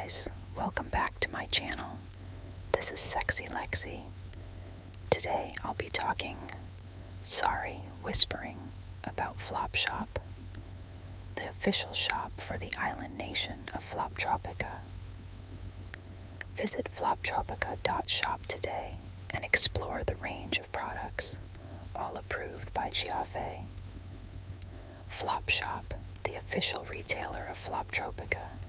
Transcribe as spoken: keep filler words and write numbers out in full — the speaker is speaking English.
guys, welcome back to my channel. This is Sexy Lexi. Today I'll be talking, sorry, whispering about Flopshop, the official shop for the island nation of Floptropica. Visit floptropica dot shop today and explore the range of products, all approved by Giave. Flopshop, the official retailer of Floptropica,